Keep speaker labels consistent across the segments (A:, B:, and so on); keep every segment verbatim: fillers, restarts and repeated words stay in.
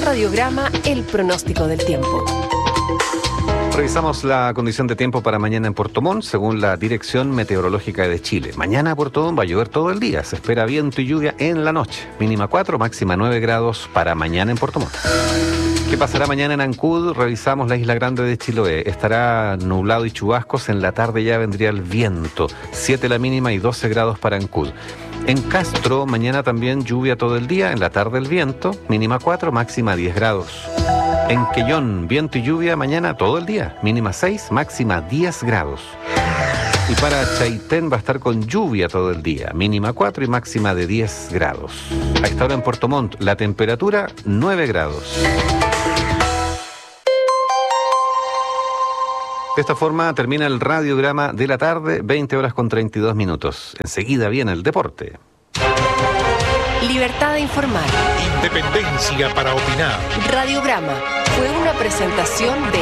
A: Radiograma, el pronóstico del tiempo.
B: Revisamos la condición de tiempo para mañana en Puerto Montt, según la Dirección Meteorológica de Chile. Mañana Puerto Montt va a llover todo el día. Se espera viento y lluvia en la noche. Mínima cuatro, máxima nueve grados para mañana en Puerto Montt. ¿Qué pasará mañana en Ancud? Revisamos la isla grande de Chiloé. Estará nublado y chubascos. En la tarde ya vendría el viento. siete la mínima y doce grados para Ancud. En Castro, mañana también lluvia todo el día. En la tarde el viento. Mínima cuatro, máxima diez grados. En Quellón, viento y lluvia mañana todo el día. Mínima seis, máxima diez grados. Y para Chaitén va a estar con lluvia todo el día. Mínima cuatro y máxima de diez grados. A esta hora en Puerto Montt, la temperatura nueve grados. De esta forma termina el radiograma de la tarde, veinte horas con treinta y dos minutos. Enseguida viene el deporte.
A: Libertad de informar.
C: Independencia para opinar.
A: Radiograma fue una presentación de...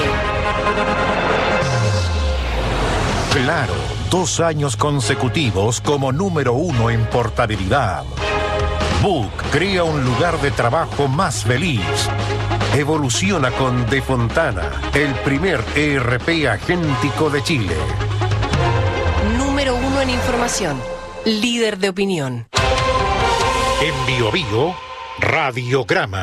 C: Claro, dos años consecutivos como número uno en portabilidad. Book crea un lugar de trabajo más feliz. Evoluciona con De Fontana, el primer E R P agéntico de Chile.
A: Número uno en información. Líder de opinión.
C: En Bio Bio, Radiograma.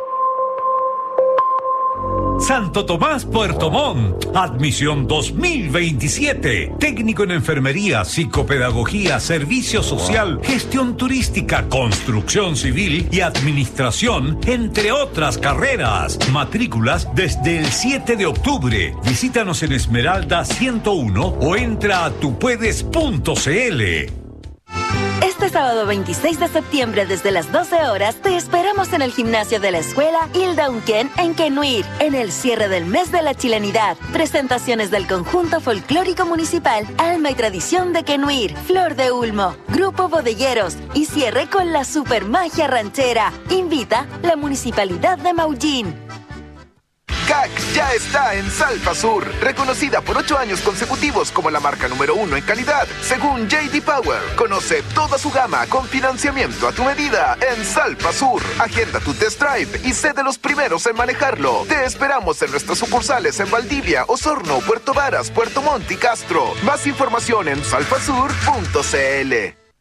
D: Santo Tomás, Puerto Montt. Admisión dos mil veintisiete. Técnico en enfermería, psicopedagogía, servicio social, gestión turística, construcción civil y administración, entre otras carreras. Matrículas desde el siete de octubre. Visítanos en Esmeralda ciento uno o entra a tupuedes punto cl.
E: Este sábado veintiséis de septiembre desde las doce horas te esperamos en el gimnasio de la escuela Hilda Unquén en Quenuir, en el cierre del mes de la chilenidad. Presentaciones del conjunto folclórico municipal Alma y Tradición de Quenuir, Flor de Ulmo, Grupo Bodegueros y cierre con la supermagia ranchera. Invita la Municipalidad de Maullín.
F: C A C ya está en Salfa Sur, reconocida por ocho años consecutivos como la marca número uno en calidad, según J D Power. Conoce toda su gama con financiamiento a tu medida en Salfa Sur. Agenda tu test drive y sé de los primeros en manejarlo. Te esperamos en nuestras sucursales en Valdivia, Osorno, Puerto Varas, Puerto Montt y Castro. Más información en salfasur punto cl.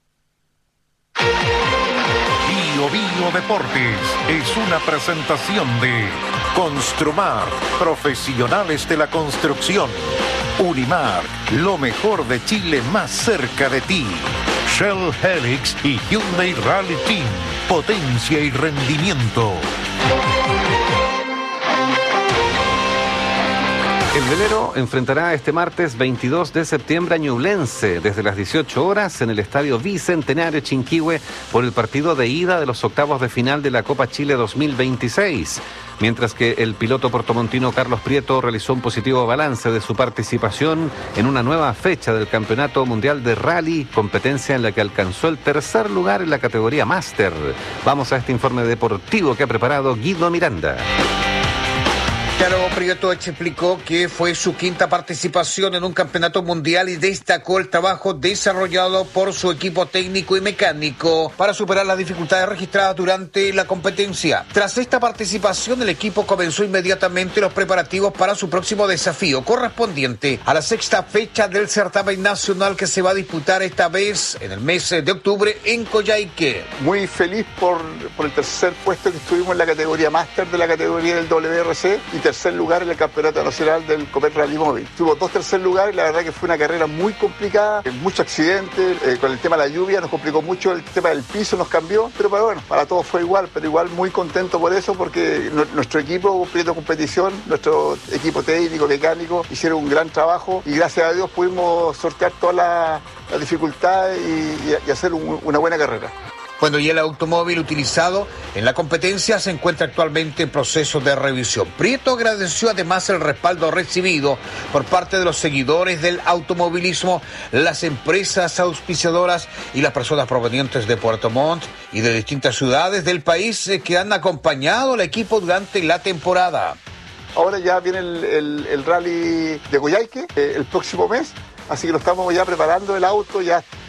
C: Bio Bio Deportes es una presentación de Construmar, profesionales de la construcción. Unimar, lo mejor de Chile más cerca de ti. Shell Helix y Hyundai Rally Team, potencia y rendimiento.
B: El velero enfrentará este martes veintidós de septiembre a Ñublense desde las dieciocho horas en el Estadio Bicentenario Chinquihue por el partido de ida de los octavos de final de la Copa Chile dos mil veintiséis. Mientras que el piloto portomontino Carlos Prieto realizó un positivo balance de su participación en una nueva fecha del Campeonato Mundial de Rally, competencia en la que alcanzó el tercer lugar en la categoría Máster. Vamos a este informe deportivo que ha preparado Guido Miranda.
G: Carlos Prieto explicó que fue su quinta participación en un campeonato mundial y destacó el trabajo desarrollado por su equipo técnico y mecánico para superar las dificultades registradas durante la competencia. Tras esta participación, el equipo comenzó inmediatamente los preparativos para su próximo desafío, correspondiente a la sexta fecha del certamen nacional que se va a disputar esta vez en el mes de octubre en Coyhaique.
H: Muy feliz por, por el tercer puesto que estuvimos en la categoría máster de la categoría del W R C y tercer lugar en el Campeonato Nacional del Copet Rally Móvil. Tuvimos dos tercer lugares y la verdad que fue una carrera muy complicada, mucho accidente, eh, con el tema de la lluvia nos complicó mucho, el tema del piso nos cambió, pero bueno, para todos fue igual, pero igual muy contento por eso porque no, nuestro equipo, Prieto Competición, nuestro equipo técnico, mecánico, hicieron un gran trabajo y gracias a Dios pudimos sortear todas las la dificultades y, y, y hacer un, una buena carrera.
G: Bueno, y el automóvil utilizado en la competencia se encuentra actualmente en proceso de revisión. Prieto agradeció además el respaldo recibido por parte de los seguidores del automovilismo, las empresas auspiciadoras y las personas provenientes de Puerto Montt y de distintas ciudades del país que han acompañado al equipo durante la temporada.
H: Ahora ya viene el, el, el rally de Coyhaique eh, el próximo mes, así que lo estamos ya preparando el auto, ya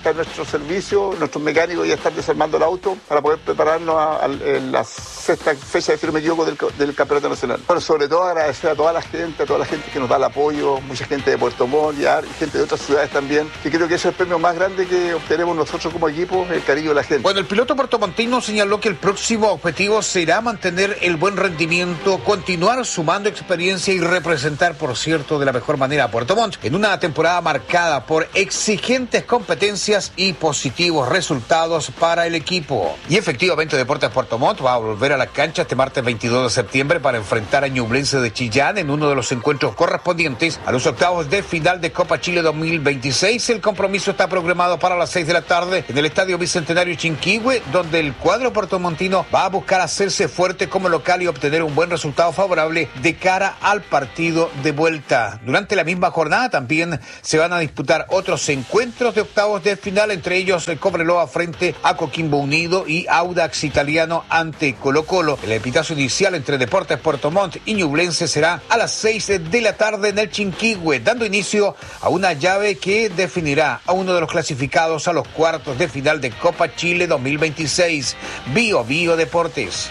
H: está a nuestro servicio, nuestros mecánicos ya están desarmando el auto para poder prepararnos a, a, a la sexta fecha, si no me equivoco, del, del Campeonato Nacional. Pero sobre todo agradecer a toda la gente, a toda la gente que nos da el apoyo, mucha gente de Puerto Montt y gente de otras ciudades también, que creo que ese es el premio más grande que obtenemos nosotros como equipo, el cariño de la gente.
G: Bueno, el piloto puertomontino señaló que el próximo objetivo será mantener el buen rendimiento, continuar sumando experiencia y representar, por cierto, de la mejor manera a Puerto Montt en una temporada marcada por exigentes competencias y positivos resultados para el equipo. Y efectivamente, Deportes Puerto Montt va a volver a la cancha este martes veintidós de septiembre para enfrentar a Ñublense de Chillán en uno de los encuentros correspondientes a los octavos de final de Copa Chile dos mil veintiséis. El compromiso está programado para las seis de la tarde en el Estadio Bicentenario Chinquihue, donde el cuadro puertomontino va a buscar hacerse fuerte como local y obtener un buen resultado favorable de cara al partido de vuelta. Durante la misma jornada también se van a disputar otros encuentros de octavos de final, entre ellos el Cobreloa frente a Coquimbo Unido y Audax Italiano ante Colo Colo. El epitazo inicial entre Deportes Puerto Montt y Ñublense será a las seis de la tarde en el Chinquihue, dando inicio a una llave que definirá a uno de los clasificados a los cuartos de final de Copa Chile dos mil veintiséis. Bio Bio Deportes.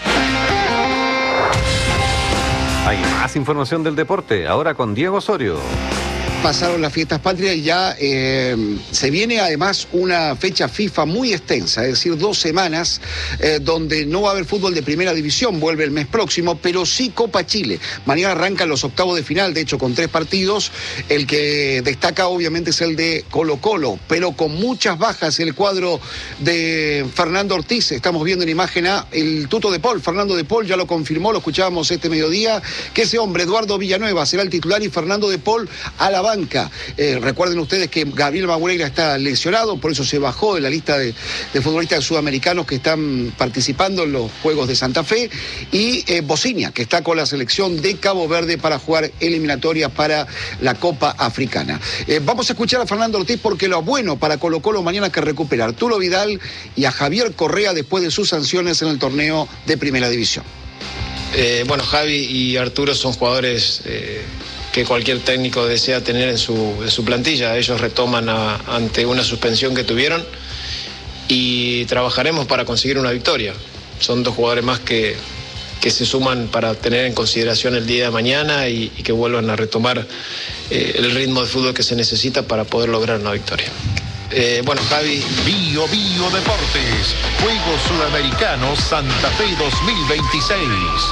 B: Hay más información del deporte, ahora con Diego Osorio.
I: Pasaron las fiestas patrias y ya eh, se viene además una fecha FIFA muy extensa, es decir, dos semanas eh, donde no va a haber fútbol de primera división, vuelve el mes próximo, pero sí Copa Chile. Mañana arrancan los octavos de final, de hecho con tres partidos. El que destaca obviamente es el de Colo Colo, pero con muchas bajas el cuadro de Fernando Ortiz. Estamos viendo en imagen a el tuto de Paul, Fernando de Paul, ya lo confirmó, lo escuchábamos este mediodía, que ese hombre, Eduardo Villanueva, será el titular y Fernando de Paul a la banca. Eh, recuerden ustedes que Gabriel Magureira está lesionado, por eso se bajó de la lista de, de futbolistas sudamericanos que están participando en los Juegos de Santa Fe, y eh, Bocinia, que está con la selección de Cabo Verde para jugar eliminatoria para la Copa Africana. Eh, vamos a escuchar a Fernando Ortiz porque lo bueno para Colo Colo mañana es que recupera a Arturo Vidal y a Javier Correa después de sus sanciones en el torneo de Primera División.
J: Eh, bueno, Javi y Arturo son jugadores eh, que cualquier técnico desea tener en su, en su plantilla. Ellos retoman a, ante una suspensión que tuvieron y trabajaremos para conseguir una victoria. Son dos jugadores más que, que se suman para tener en consideración el día de mañana y, y que vuelvan a retomar eh, el ritmo de fútbol que se necesita para poder lograr una victoria. Eh, bueno, Javi.
C: Bio Bio Deportes, Juegos Sudamericanos Santa Fe dos mil veintiséis.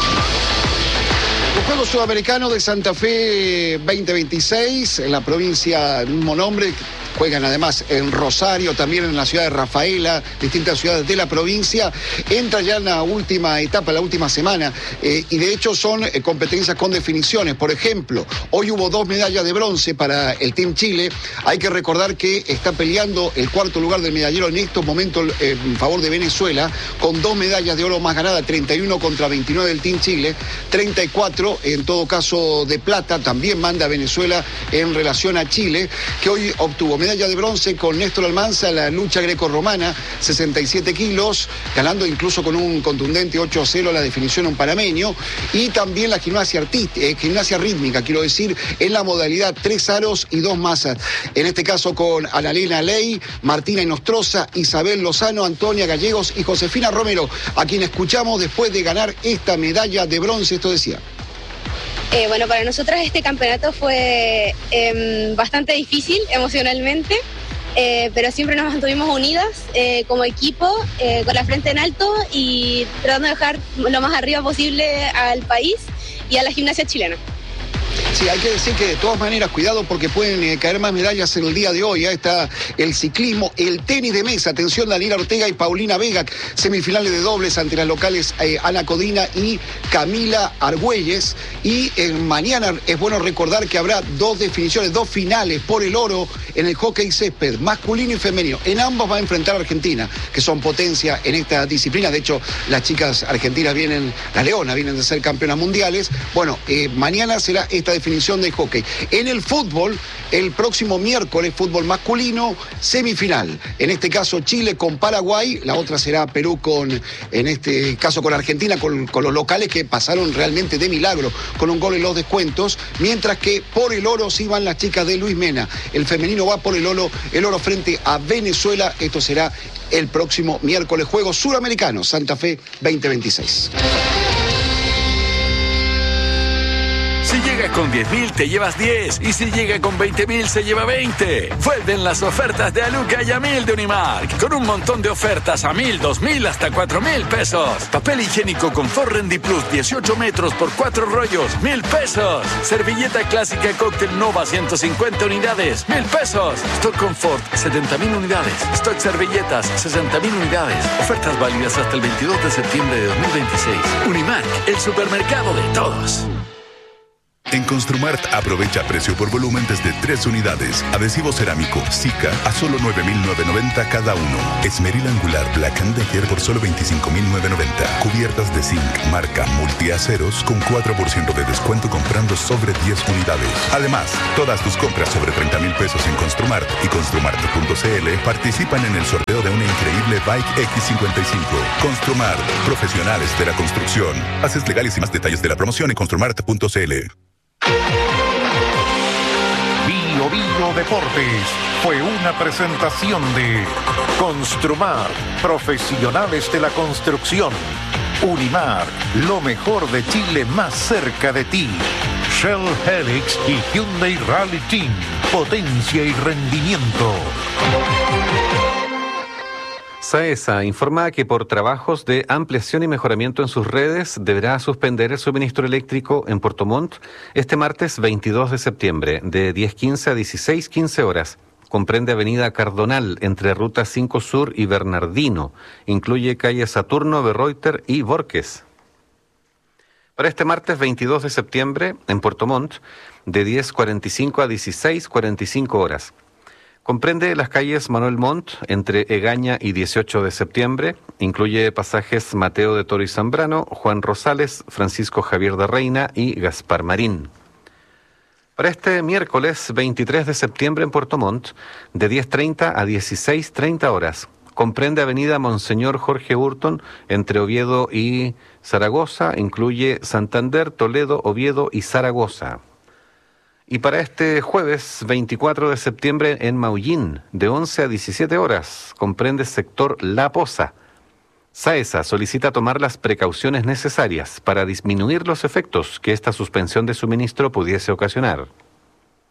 I: Los Juegos Sudamericanos de Santa Fe veinte veintiséis, en la provincia, el mismo nombre, juegan además en Rosario, también en la ciudad de Rafaela, distintas ciudades de la provincia. Entra ya en la última etapa, la última semana, eh, y de hecho son eh, competencias con definiciones. Por ejemplo, hoy hubo dos medallas de bronce para el Team Chile. Hay que recordar que está peleando el cuarto lugar del medallero en estos momentos eh, en favor de Venezuela, con dos medallas de oro más ganadas, treinta y uno contra veintinueve del Team Chile, treinta y cuatro en todo caso de plata, también manda Venezuela en relación a Chile, que hoy obtuvo medalla de bronce con Néstor Almanza en la lucha grecorromana, sesenta y siete kilos, ganando incluso con un contundente ocho a cero la definición a un panameño, y también la gimnasia artística, eh, gimnasia rítmica, quiero decir, en la modalidad tres aros y dos masas. En este caso con Analena Ley, Martina Inostroza, Isabel Lozano, Antonia Gallegos y Josefina Romero, a quien escuchamos después de ganar esta medalla de bronce. Esto decía.
K: Eh, bueno, para nosotras este campeonato fue eh, bastante difícil emocionalmente, eh, pero siempre nos mantuvimos unidas eh, como equipo, eh, con la frente en alto y tratando de dejar lo más arriba posible al país y a la gimnasia chilena.
I: Sí, hay que decir que de todas maneras, cuidado porque pueden eh, caer más medallas en el día de hoy. Ahí está el ciclismo, el tenis de mesa. Atención, Daniela Ortega y Paulina Vega, semifinales de dobles ante las locales eh, Ana Codina y Camila Argüelles. Y eh, mañana es bueno recordar que habrá dos definiciones, dos finales por el oro en el hockey césped, masculino y femenino. En ambos va a enfrentar a Argentina, que son potencia en esta disciplina. De hecho, las chicas argentinas vienen, las leonas vienen de ser campeonas mundiales. Bueno, eh, mañana será esta definición definición de hockey. En el fútbol, el próximo miércoles, fútbol masculino, semifinal. En este caso, Chile con Paraguay, la otra será Perú con, en este caso, con Argentina, con, con los locales que pasaron realmente de milagro, con un gol en los descuentos, mientras que por el oro sí van las chicas de Luis Mena. El femenino va por el oro, el oro frente a Venezuela. Esto será el próximo miércoles, Juegos Suramericanos, Santa Fe veinte veintiséis.
L: Si llega con diez mil, te llevas diez. Y si llega con veinte mil, se lleva veinte. Vuelven las ofertas de Aluca y a mil de Unimark. Con un montón de ofertas a mil, dos mil, hasta cuatro mil pesos. Papel higiénico Confort Rendi Plus, dieciocho metros por cuatro rollos, mil pesos. Servilleta clásica Cóctel Nova, ciento cincuenta unidades, mil pesos. Stock Confort, setenta mil unidades. Stock Servilletas, sesenta mil unidades. Ofertas válidas hasta el veintidós de septiembre de dos mil veintiséis. Unimark, el supermercado de todos.
M: En Construmart aprovecha precio por volumen desde tres unidades. Adhesivo cerámico Sika a solo nueve mil novecientos noventa cada uno. Esmeril angular Black and Decker por solo veinticinco mil novecientos noventa. Cubiertas de zinc marca multiaceros con cuatro por ciento de descuento comprando sobre diez unidades. Además, todas tus compras sobre treinta mil pesos en Construmart y construmart punto c l participan en el sorteo de una increíble Bike X cincuenta y cinco. Construmart, profesionales de la construcción. Bases legales y más detalles de la promoción en construmart punto c l.
C: Bio Bio Deportes fue una presentación de Construmar, profesionales de la construcción. Unimar, lo mejor de Chile más cerca de ti. Shell Helix y Hyundai Rally Team, potencia y rendimiento.
B: SAESA informa que por trabajos de ampliación y mejoramiento en sus redes deberá suspender el suministro eléctrico en Puerto Montt este martes veintidós de septiembre de diez quince a dieciséis quince horas. Comprende Avenida Cardonal entre Ruta cinco Sur y Bernardino. Incluye calle Saturno, Berreuter y Borges. Para este martes veintidós de septiembre en Puerto Montt de diez cuarenta y cinco a dieciséis cuarenta y cinco horas. Comprende las calles Manuel Montt entre Egaña y dieciocho de septiembre. Incluye pasajes Mateo de Toro y Zambrano, Juan Rosales, Francisco Javier de Reina y Gaspar Marín. Para este miércoles veintitrés de septiembre en Puerto Montt, de diez treinta a dieciséis treinta horas. Comprende Avenida Monseñor Jorge Hurton entre Oviedo y Zaragoza. Incluye Santander, Toledo, Oviedo y Zaragoza. Y para este jueves veinticuatro de septiembre en Maullín, de once a diecisiete horas, comprende sector La Poza. SAESA solicita tomar las precauciones necesarias para disminuir los efectos que esta suspensión de suministro pudiese ocasionar.